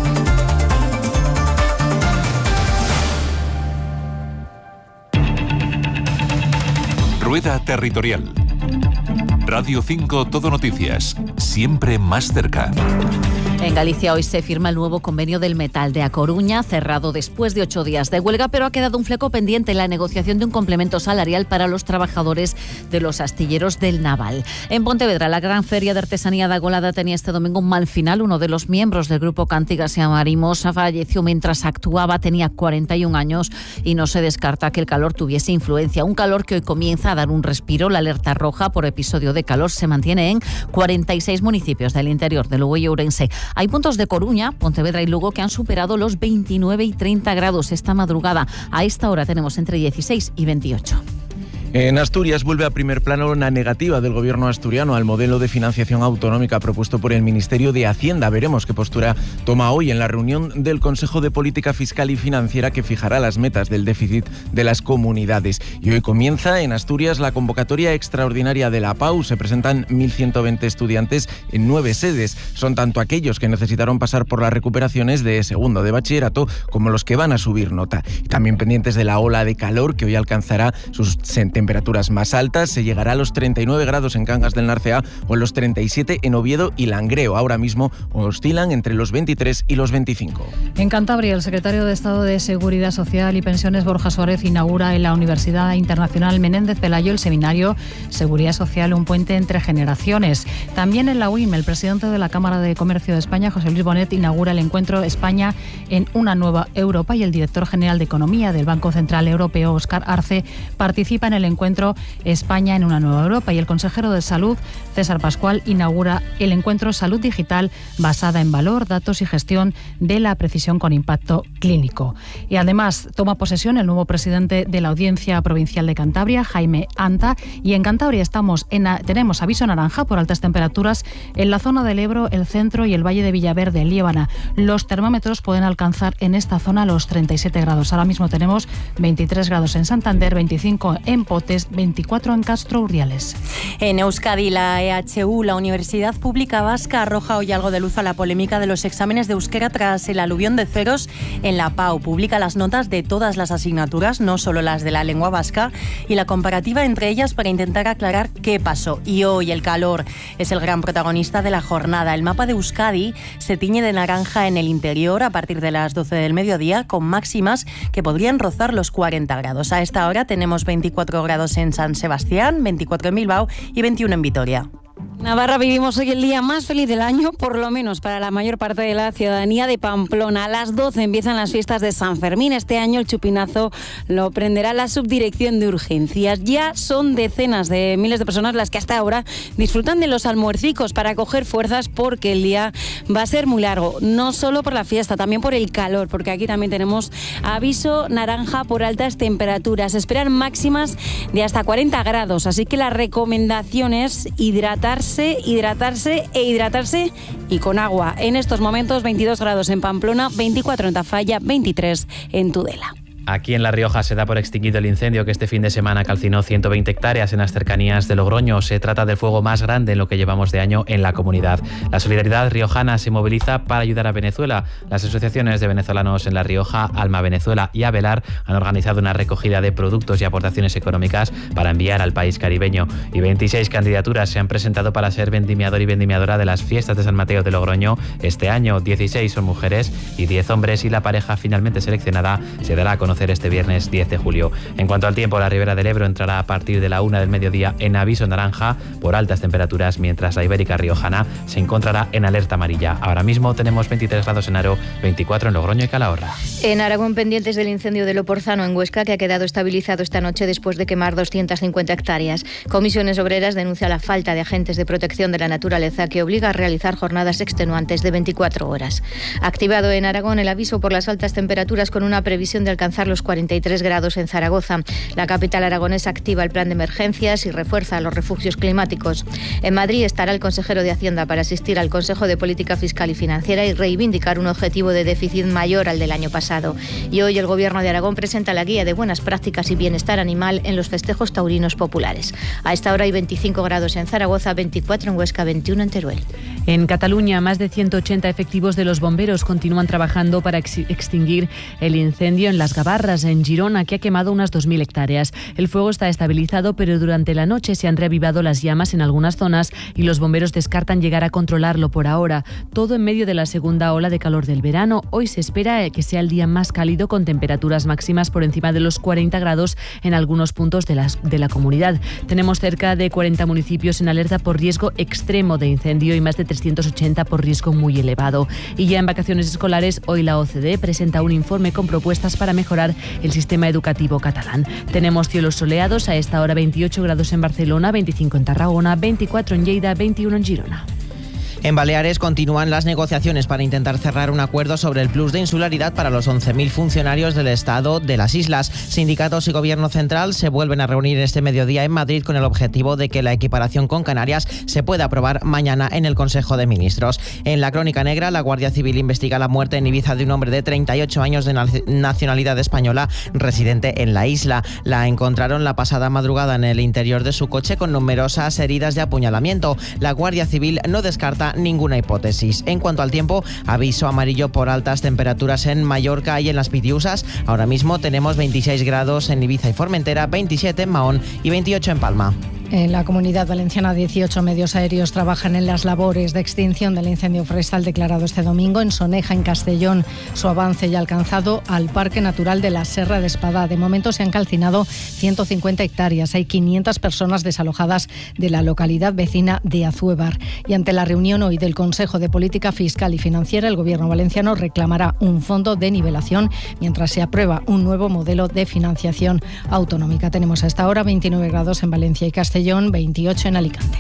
Rueda Territorial. Radio 5 Todo Noticias. Siempre más cerca. En Galicia hoy se firma el nuevo convenio del metal de A Coruña, cerrado después de 8 días de huelga, pero ha quedado un fleco pendiente en la negociación de un complemento salarial para los trabajadores de los astilleros del Naval. En Pontevedra, la gran feria de artesanía de Agolada tenía este domingo un mal final. Uno de los miembros del grupo Cantigas y Amarimos falleció mientras actuaba, tenía 41 años y no se descarta que el calor tuviese influencia. Un calor que hoy comienza a dar un respiro. La alerta roja por episodio de calor se mantiene en 46 municipios del interior de Lugo y Ourense. Hay puntos de Coruña, Pontevedra y Lugo que han superado los 29 y 30 grados esta madrugada. A esta hora tenemos entre 16 y 28. En Asturias vuelve a primer plano la negativa del gobierno asturiano al modelo de financiación autonómica propuesto por el Ministerio de Hacienda. Veremos qué postura toma hoy en la reunión del Consejo de Política Fiscal y Financiera que fijará las metas del déficit de las comunidades. Y hoy comienza en Asturias la convocatoria extraordinaria de la PAU. Se presentan 1.120 estudiantes en 9 sedes. Son tanto aquellos que necesitaron pasar por las recuperaciones de segundo de bachillerato como los que van a subir nota. Y también pendientes de la ola de calor que hoy alcanzará sus temperaturas más altas. Se llegará a los 39 grados en Cangas del Narcea o los 37 en Oviedo y Langreo. Ahora mismo oscilan entre los 23 y los 25. En Cantabria, el secretario de Estado de Seguridad Social y Pensiones, Borja Suárez, inaugura en la Universidad Internacional Menéndez Pelayo el seminario Seguridad Social, un puente entre generaciones. También en la UIM, el presidente de la Cámara de Comercio de España, José Luis Bonet, inaugura el encuentro España en una nueva Europa y el director general de Economía del Banco Central Europeo, Óscar Arce, participa en el encuentro España en una nueva Europa y el consejero de Salud, César Pascual, inaugura el encuentro Salud Digital basada en valor, datos y gestión de la precisión con impacto clínico. Y además toma posesión el nuevo presidente de la Audiencia Provincial de Cantabria, Jaime Anta, y en Cantabria tenemos aviso naranja por altas temperaturas en la zona del Ebro, el centro y el Valle de Villaverde, en Liébana. Los termómetros pueden alcanzar en esta zona los 37 grados. Ahora mismo tenemos 23 grados en Santander, 25 en Potes, 24 en Castro Urdiales. En Euskadi, la EHU, la Universidad Pública Vasca, arroja hoy algo de luz a la polémica de los exámenes de euskera tras el aluvión de ceros en la PAU. Publica las notas de todas las asignaturas, no solo las de la lengua vasca, y la comparativa entre ellas para intentar aclarar qué pasó. Y hoy el calor es el gran protagonista de la jornada. El mapa de Euskadi se tiñe de naranja en el interior a partir de las 12 del mediodía, con máximas que podrían rozar los 40 grados. A esta hora tenemos 24 grados grados en San Sebastián, 24 en Bilbao y 21 en Vitoria. Navarra vivimos hoy el día más feliz del año, por lo menos para la mayor parte de la ciudadanía de Pamplona. A las 12 empiezan las fiestas de San Fermín. Este año el chupinazo lo prenderá la Subdirección de Urgencias. Ya son decenas de miles de personas las que hasta ahora disfrutan de los almuercicos para coger fuerzas, porque el día va a ser muy largo. No solo por la fiesta, también por el calor, porque aquí también tenemos aviso naranja por altas temperaturas. Se esperan máximas de hasta 40 grados, así que la recomendación es hidratarse y con agua. En estos momentos 22 grados en Pamplona, 24 en Tafalla, 23 en Tudela. Aquí en La Rioja se da por extinguido el incendio que este fin de semana calcinó 120 hectáreas en las cercanías de Logroño. Se trata del fuego más grande en lo que llevamos de año en la comunidad. La solidaridad riojana se moviliza para ayudar a Venezuela. Las asociaciones de venezolanos en La Rioja, Alma Venezuela y Avelar han organizado una recogida de productos y aportaciones económicas para enviar al país caribeño. Y 26 candidaturas se han presentado para ser vendimiador y vendimiadora de las fiestas de San Mateo de Logroño este año. 16 son mujeres y 10 hombres, y la pareja finalmente seleccionada se dará a conocer este viernes 10 de julio. En cuanto al tiempo, la Ribera del Ebro entrará a partir de la 1 del mediodía en aviso naranja por altas temperaturas, mientras la Ibérica Riojana se encontrará en alerta amarilla. Ahora mismo tenemos 23 grados en Haro, 24 en Logroño y Calahorra. En Aragón, pendientes del incendio de Loporzano en Huesca, que ha quedado estabilizado esta noche después de quemar 250 hectáreas. Comisiones Obreras denuncia la falta de agentes de protección de la naturaleza, que obliga a realizar jornadas extenuantes de 24 horas. Activado en Aragón el aviso por las altas temperaturas, con una previsión de alcanzar los 43 grados en Zaragoza. La capital aragonesa activa el plan de emergencias y refuerza los refugios climáticos. En Madrid estará el consejero de Hacienda para asistir al Consejo de Política Fiscal y Financiera y reivindicar un objetivo de déficit mayor al del año pasado. Y hoy el Gobierno de Aragón presenta la guía de buenas prácticas y bienestar animal en los festejos taurinos populares. A esta hora hay 25 grados en Zaragoza, 24 en Huesca, 21 en Teruel. En Cataluña, más de 180 efectivos de los bomberos continúan trabajando para extinguir el incendio en Las Gavarras, en Girona, que ha quemado unas 2.000 hectáreas. El fuego está estabilizado, pero durante la noche se han reavivado las llamas en algunas zonas y los bomberos descartan llegar a controlarlo por ahora. Todo en medio de la segunda ola de calor del verano. Hoy se espera que sea el día más cálido, con temperaturas máximas por encima de los 40 grados en algunos puntos de la comunidad. Tenemos cerca de 40 municipios en alerta por riesgo extremo de incendio y más de 380 por riesgo muy elevado. Y ya en vacaciones escolares, hoy la OCDE presenta un informe con propuestas para mejorar el sistema educativo catalán. Tenemos cielos soleados, a esta hora 28 grados en Barcelona, 25 en Tarragona, 24 en Lleida, 21 en Girona. En Baleares continúan las negociaciones para intentar cerrar un acuerdo sobre el plus de insularidad para los 11.000 funcionarios del Estado de las islas. Sindicatos y Gobierno central se vuelven a reunir este mediodía en Madrid con el objetivo de que la equiparación con Canarias se pueda aprobar mañana en el Consejo de Ministros. En la crónica negra, la Guardia Civil investiga la muerte en Ibiza de un hombre de 38 años de nacionalidad española residente en la isla. La encontraron la pasada madrugada en el interior de su coche con numerosas heridas de apuñalamiento. La Guardia Civil no descarta ninguna hipótesis. En cuanto al tiempo, aviso amarillo por altas temperaturas en Mallorca y en las Pitiusas. Ahora mismo tenemos 26 grados en Ibiza y Formentera, 27 en Mahón y 28 en Palma. En la Comunidad Valenciana, 18 medios aéreos trabajan en las labores de extinción del incendio forestal declarado este domingo en Soneja, en Castellón. Su avance ya ha alcanzado al Parque Natural de la Serra de Espadá. De momento se han calcinado 150 hectáreas. Hay 500 personas desalojadas de la localidad vecina de Azuévar. Y ante la reunión hoy del Consejo de Política Fiscal y Financiera, el Gobierno valenciano reclamará un fondo de nivelación mientras se aprueba un nuevo modelo de financiación autonómica. Tenemos a esta hora 29 grados en Valencia y Castellón, 28 en Alicante.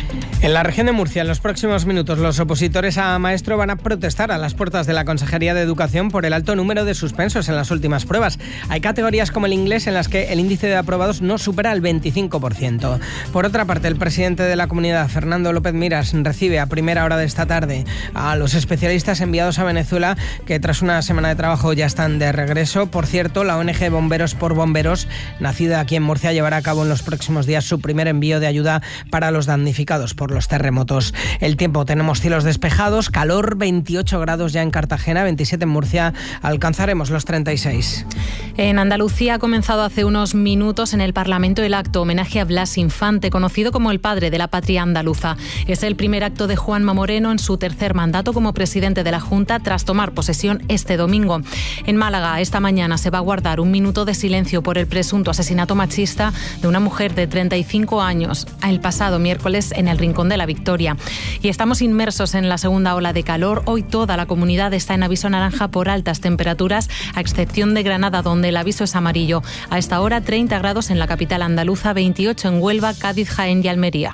En la región de Murcia, en los próximos minutos, los opositores a maestro van a protestar a las puertas de la Consejería de Educación por el alto número de suspensos en las últimas pruebas. Hay categorías como el inglés en las que el índice de aprobados no supera el 25%. Por otra parte, el presidente de la comunidad, Fernando López Miras, recibe a primera hora de esta tarde a los especialistas enviados a Venezuela, que tras una semana de trabajo ya están de regreso. Por cierto, la ONG Bomberos por Bomberos, nacida aquí en Murcia, llevará a cabo en los próximos días su primer envío de ayuda para los damnificados por por los terremotos. El tiempo, tenemos cielos despejados, calor, 28 grados ya en Cartagena, 27 en Murcia, alcanzaremos los 36. En Andalucía ha comenzado hace unos minutos en el Parlamento el acto homenaje a Blas Infante, conocido como el padre de la patria andaluza. Es el primer acto de Juanma Moreno en su tercer mandato como presidente de la Junta tras tomar posesión este domingo. En Málaga, esta mañana se va a guardar un minuto de silencio por el presunto asesinato machista de una mujer de 35 años el pasado miércoles en el Rincón de la Victoria. Y estamos inmersos en la segunda ola de calor. Hoy toda la comunidad está en aviso naranja por altas temperaturas, a excepción de Granada, donde el aviso es amarillo. A esta hora 30 grados en la capital andaluza, 28 en Huelva, Cádiz, Jaén y Almería.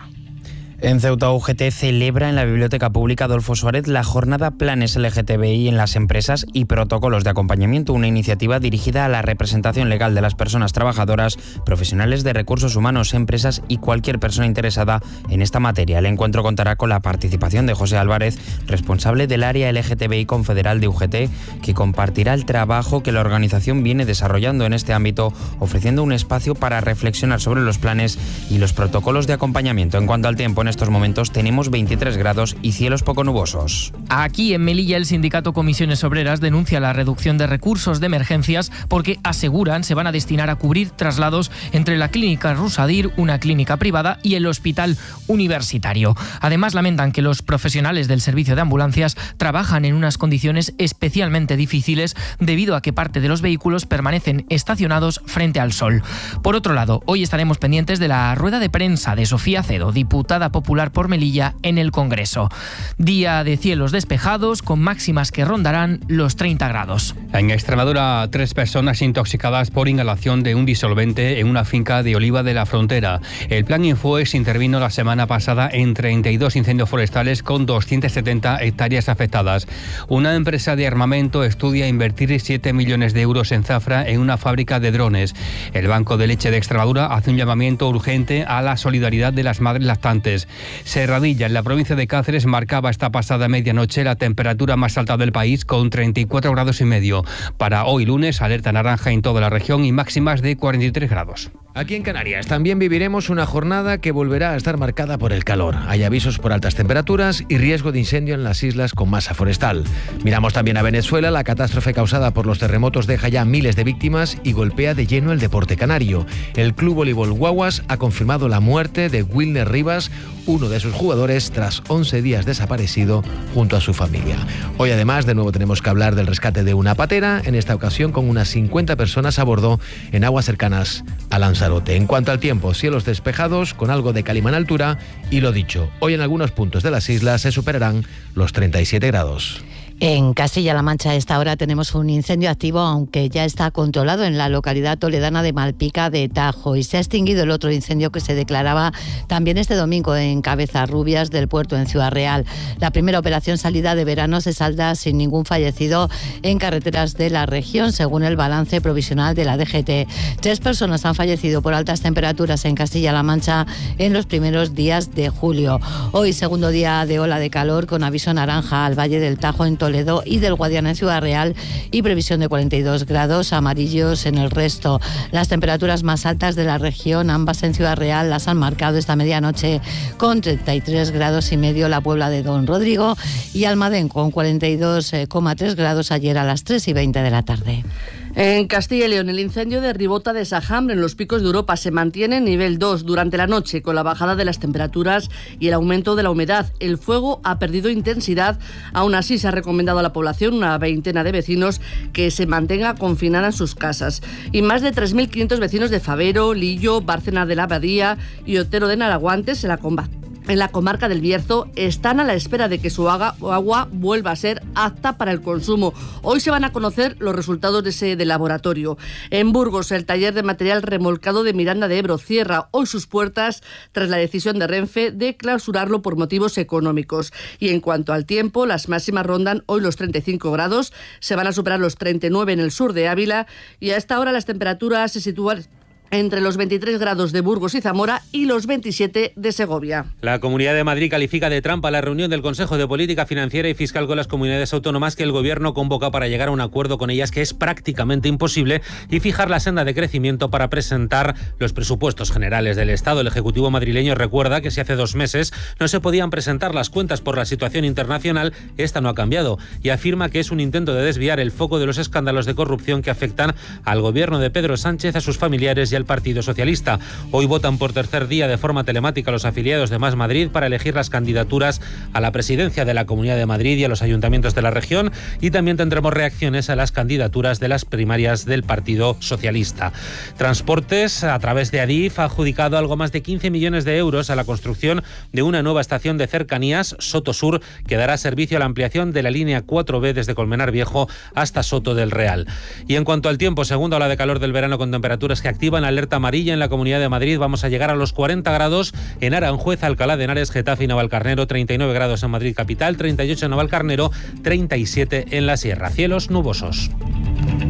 En Ceuta, UGT celebra en la Biblioteca Pública Adolfo Suárez la jornada Planes LGTBI en las empresas y protocolos de acompañamiento, una iniciativa dirigida a la representación legal de las personas trabajadoras, profesionales de recursos humanos, empresas y cualquier persona interesada en esta materia. El encuentro contará con la participación de José Álvarez, responsable del área LGTBI confederal de UGT, que compartirá el trabajo que la organización viene desarrollando en este ámbito, ofreciendo un espacio para reflexionar sobre los planes y los protocolos de acompañamiento. En cuanto al tiempo, en estos momentos tenemos 23 grados y cielos poco nubosos. Aquí en Melilla, el sindicato Comisiones Obreras denuncia la reducción de recursos de emergencias porque aseguran se van a destinar a cubrir traslados entre la clínica Rusadir, una clínica privada, y el hospital universitario. Además, lamentan que los profesionales del servicio de ambulancias trabajan en unas condiciones especialmente difíciles debido a que parte de los vehículos permanecen estacionados frente al sol. Por otro lado, hoy estaremos pendientes de la rueda de prensa de Sofía Cedo, diputada popular por Melilla, en el Congreso. Día de cielos despejados con máximas que rondarán los 30 grados. En Extremadura, 3 personas intoxicadas por inhalación de un disolvente en una finca de Oliva de la Frontera. El plan Infoes intervino la semana pasada en 32 incendios forestales con 270 hectáreas afectadas. Una empresa de armamento estudia invertir 7 millones de euros en Zafra en una fábrica de drones. El Banco de Leche de Extremadura hace un llamamiento urgente a la solidaridad de las madres lactantes. Serradilla, en la provincia de Cáceres, marcaba esta pasada medianoche la temperatura más alta del país con 34 grados y medio. Para hoy lunes, alerta naranja en toda la región y máximas de 43 grados. Aquí en Canarias también viviremos una jornada que volverá a estar marcada por el calor. Hay avisos por altas temperaturas y riesgo de incendio en las islas con masa forestal. Miramos también a Venezuela. La catástrofe causada por los terremotos deja ya miles de víctimas y golpea de lleno el deporte canario. El Club Voleibol Guaguas ha confirmado la muerte de Wilner Rivas, uno de sus jugadores, tras 11 días desaparecido junto a su familia. Hoy además de nuevo tenemos que hablar del rescate de una patera, en esta ocasión con unas 50 personas a bordo en aguas cercanas a Lanzarote. En cuanto al tiempo, cielos despejados con algo de calima en altura y lo dicho, hoy en algunos puntos de las islas se superarán los 37 grados. En Castilla-La Mancha a esta hora tenemos un incendio activo, aunque ya está controlado en la localidad toledana de Malpica de Tajo, y se ha extinguido el otro incendio que se declaraba también este domingo en Cabezarrubias del Puerto, en Ciudad Real. La primera operación salida de verano se salda sin ningún fallecido en carreteras de la región, según el balance provisional de la DGT. 3 personas han fallecido por altas temperaturas en Castilla-La Mancha en los primeros días de julio. Hoy, segundo día de ola de calor con aviso naranja al Valle del Tajo en Toledo y del Guadiana en Ciudad Real y previsión de 42 grados amarillos en el resto. Las temperaturas más altas de la región, ambas en Ciudad Real, las han marcado esta medianoche con 33 grados y medio la Puebla de Don Rodrigo y Almadén con 42,3 grados ayer a las 3:20 de la tarde. En Castilla y León, el incendio de Ribota de Sajambre en los Picos de Europa se mantiene en nivel 2 durante la noche, con la bajada de las temperaturas y el aumento de la humedad. El fuego ha perdido intensidad. Aún así, se ha recomendado a la población, una veintena de vecinos, que se mantenga confinada en sus casas. Y más de 3.500 vecinos de Favero, Lillo, Bárcena de la Abadía y Otero de Naraguantes en la comarca del Bierzo están a la espera de que su agua vuelva a ser apta para el consumo. Hoy se van a conocer los resultados de ese laboratorio. En Burgos, el taller de material remolcado de Miranda de Ebro cierra hoy sus puertas tras la decisión de Renfe de clausurarlo por motivos económicos. Y en cuanto al tiempo, las máximas rondan hoy los 35 grados, se van a superar los 39 en el sur de Ávila y a esta hora las temperaturas se sitúan entre los 23 grados de Burgos y Zamora y los 27 de Segovia. La Comunidad de Madrid califica de trampa la reunión del Consejo de Política Financiera y Fiscal con las comunidades autónomas que el Gobierno convoca para llegar a un acuerdo con ellas que es prácticamente imposible y fijar la senda de crecimiento para presentar los presupuestos generales del Estado. El Ejecutivo madrileño recuerda que si hace 2 meses no se podían presentar las cuentas por la situación internacional, esta no ha cambiado y afirma que es un intento de desviar el foco de los escándalos de corrupción que afectan al Gobierno de Pedro Sánchez, a sus familiares y al Partido Socialista. Hoy votan por tercer día de forma telemática los afiliados de Más Madrid para elegir las candidaturas a la presidencia de la Comunidad de Madrid y a los ayuntamientos de la región, y también tendremos reacciones a las candidaturas de las primarias del Partido Socialista. Transportes, a través de Adif, ha adjudicado algo más de 15 millones de euros a la construcción de una nueva estación de cercanías, Soto Sur, que dará servicio a la ampliación de la línea 4B desde Colmenar Viejo hasta Soto del Real. Y en cuanto al tiempo, segunda ola de calor del verano con temperaturas que activan alerta amarilla en la Comunidad de Madrid. Vamos a llegar a los 40 grados en Aranjuez, Alcalá de Henares, Getafe y Navalcarnero, 39 grados en Madrid capital, 38 en Navalcarnero, 37 en la Sierra. Cielos nubosos.